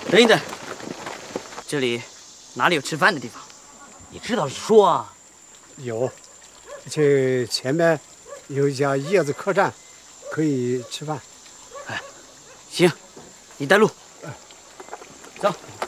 等一等，这里哪里有吃饭的地方？ 你知道说啊。 有，去前面有一家叶子客栈，可以吃饭。 哎，行，你带路。走。